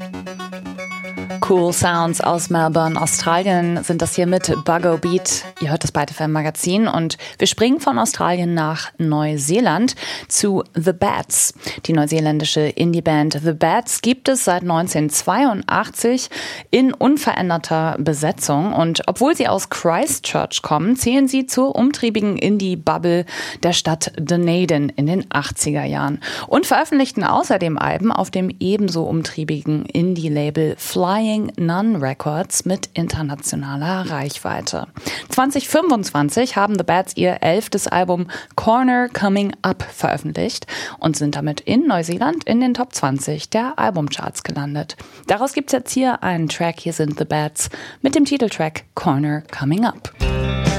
Cool Sounds aus Melbourne, Australien sind das hier mit Buggo Beat. Ihr hört das Byte FM Magazin und wir springen von Australien nach Neuseeland zu The Bats. Die neuseeländische Indie-Band The Bats gibt es seit 1982 in unveränderter Besetzung und obwohl sie aus Christchurch kommen, zählen sie zur umtriebigen Indie-Bubble der Stadt Dunedin in den 80er Jahren und veröffentlichten außerdem Alben auf dem ebenso umtriebigen Indie-Label Flying Nun Records mit internationaler Reichweite. 2025 haben The Bats ihr 11. Album Corner Coming Up veröffentlicht und sind damit in Neuseeland in den Top 20 der Albumcharts gelandet. Daraus gibt's jetzt hier einen Track, hier sind The Bats mit dem Titeltrack Corner Coming Up.